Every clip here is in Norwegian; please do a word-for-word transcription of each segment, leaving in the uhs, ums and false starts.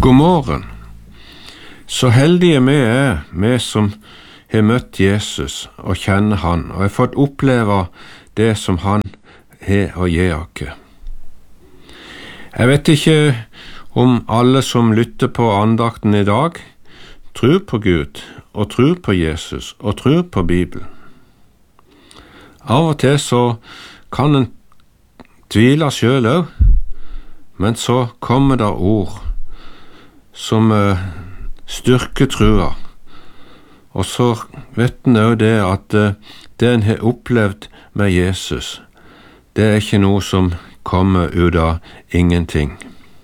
God morgen. Så heldige vi er, vi som har møtt Jesus og kjenner han, og har fått oppleve det som han har å gi oss. Jeg vet ikke om alle som lytter på andakten i dag, tror på Gud, og tror på Jesus, og tror på Bibelen. Av og til så kan en tvile selv også, men så kommer det ord som uh, styrker trua. Og så vet en også det at uh, det en har opplevd med Jesus, det er ikke noe som kommer ut av ingenting.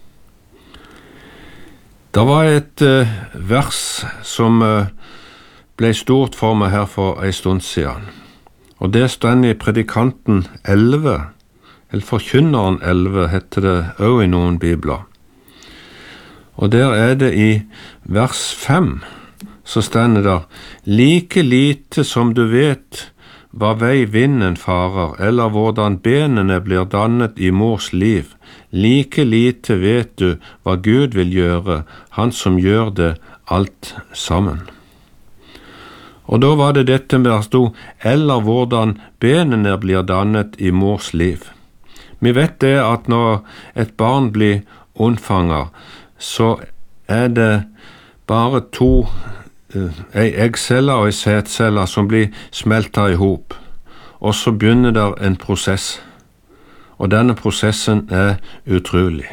Det var et uh, vers som uh, ble stort for meg her for en stund siden, og det står i Predikanten elleve, eller Forkynneren elleve heter det også i noen bibler. Og der er det i vers fem, så står det der, like lite som du vet hva vei vinden farer, eller hvordan benene blir dannet i mors liv, like lite vet du hva Gud vil gjøre, han som gjør det alt sammen. Og da var det dette med at stod, eller hvordan benene blir dannet i mors liv. Vi vet det at når et barn blir unnfanget, så er det bare to, uh, ei eggcelle og ei sædcelle som blir smeltet i hop, og så begynner der en prosess, og denne prosessen er utrolig.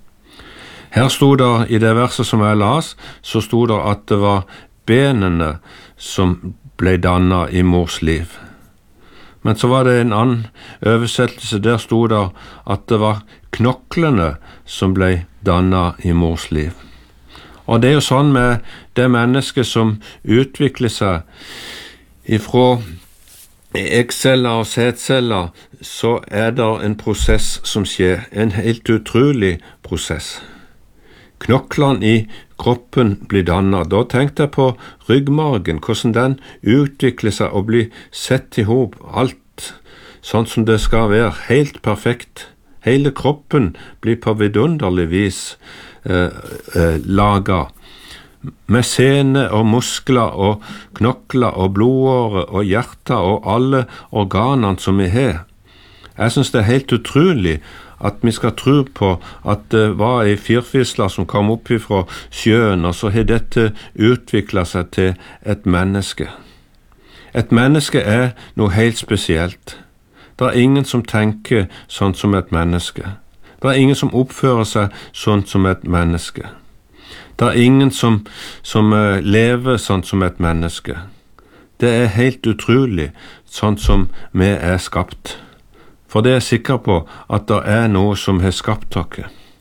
Her stod det, i det verset som jeg las, så stod det at det var benene som ble dannet i mors liv. Men så var det en annen oversettelse, der stod det at det var knoklene som ble dannet i mors liv. Og det er jo sånn med det mennesket som utvikler seg ifra eggceller og sædceller, så er det en prosess som skjer, en helt utrolig prosess. Knoklene i kroppen blir dannet. Da tenkte jeg på ryggmargen, hvordan den utvikler seg og blir sett i hop, alt sånn som det skal være, helt perfekt. Hele kroppen blir på vidunderlig vis eh, eh, laget, med sene og muskler og knokler og blodårer og hjerte og alle organene som vi har. Jeg synes det er helt utrolig at vi skal tro på at det var en firfisler som kom opp fra sjøen, og så har dette utviklet seg til et menneske. Et menneske er noe helt spesielt. Det er ingen som tenker sånn som et menneske. Det er ingen som oppfører seg sånn som et menneske. Det er ingen som, som uh, lever sånn som et menneske. Det er helt utrolig sånn som vi er skapt. For det er jeg sikker på at det er noe som har skapt dere.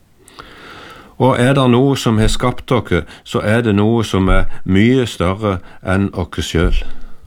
Og er det noe som har skapt dere, så er det noe som er mye større enn dere selv.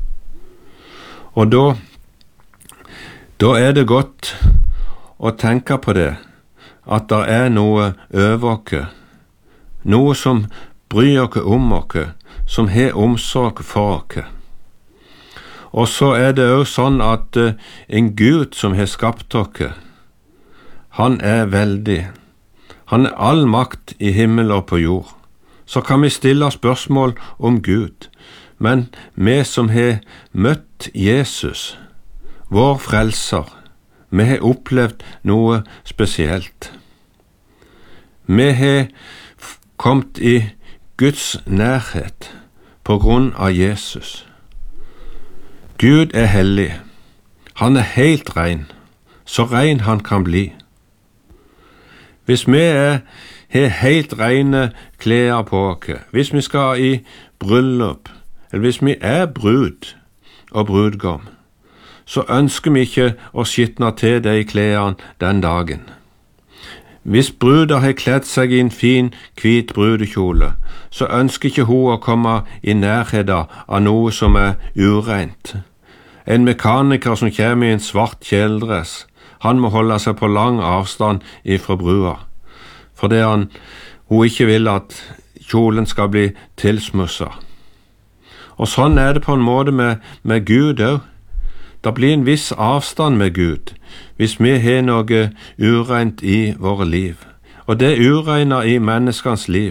Og da, da er det godt å tenke på det, at det er noe over dere, noe som bryr dere om dere, som har omsorg for dere. Og så er det også sånn at uh, en Gud som har skapt dere, han er veldig. Han er all makt i himmel og på jord. Så kan vi stille spørsmål om Gud, men vi som har møtt Jesus, vår frelser, vi har opplevd noe spesielt. Vi har kommet i Guds nærhet på grunn av Jesus. Gud er hellig. Han er helt ren, så ren han kan bli. Hvis vi er, har helt rene klær på oss, hvis vi skal i bryllup, eller hvis vi er brud og brudgom, så ønsker vi ikke å skitne til de klærne den dagen. Hvis bruder har kledd seg i en fin, hvit brudekjole, så ønsker ikke hun å komme i nærheten av noe som er urent. En mekaniker som kommer i en svart kjeledress, han må holde seg på lang avstand ifra brua, fordi han, hun ikke vil at kjolen skal bli tilsmusset. Og sånn er det på en måte med, med Gud også. Det blir en viss avstand med Gud hvis vi har noe ureint i våre liv. Og det ureine i menneskens liv,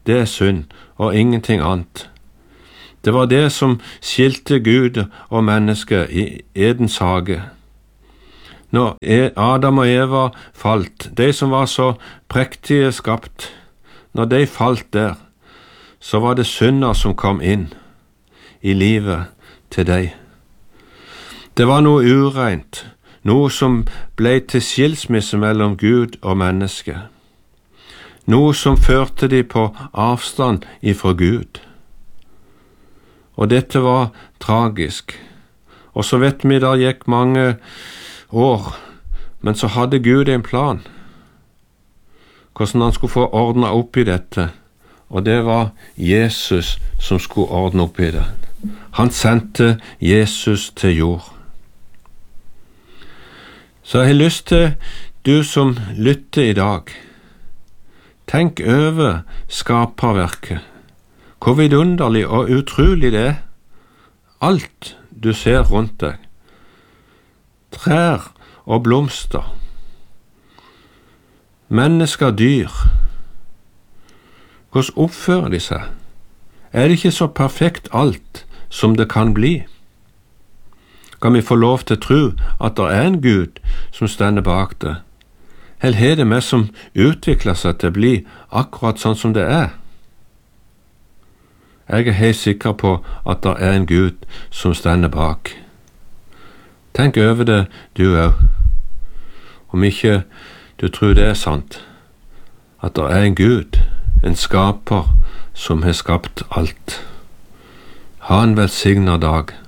det er synd, og ingenting annet. Det var det som skilte Gud og mennesket i Edens hage. Når Adam og Eva falt, de som var så prektige skapt, når de falt der, så var det synder som kom inn i livet til deg. Det var noe ureint, noe som ble til skilsmisse mellom Gud og menneske, noe som førte de på avstand ifra Gud. Og dette var tragisk. Og så vet vi da gikk mange år, men så hadde Gud en plan, hvordan han skulle få ordnet opp i dette, og det var Jesus som skulle ordne opp i det. Han sendte Jesus til jord. Så jeg har lyst til du som lytter i dag, tenk over skaperverket, hvor vidunderlig og utrolig det er, alt du ser rundt deg, trær og blomster, mennesker, dyr. Hvordan oppfører de seg? Er det ikke så perfekt alt som det kan bli? Kan vi få lov til å tro at det er en Gud som stender bak det? Eller er det vi som utvikler seg til å bli akkurat sånn som det er? Jeg er helt sikker på at det er en Gud som stender bak. Tenk over det du òg, om ikke du tror det er sant, at det er en Gud, en skaper som har skapt alt. Ha en velsignet dag.